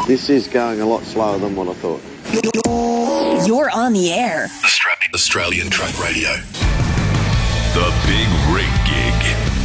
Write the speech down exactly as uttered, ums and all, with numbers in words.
This is going a lot slower than what I thought. You're on the air. Australian, Australian Truck Radio. The Big Rig Gig.